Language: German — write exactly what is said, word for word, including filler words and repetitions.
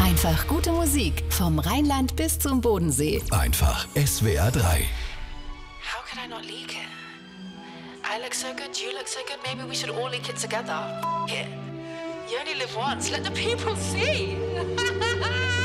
Einfach gute Musik vom Rheinland bis zum Bodensee. Einfach S W R drei. How could I not leak it? I look so good, you look so good, maybe we should all leak it together. F- it. You only live once, let the people see.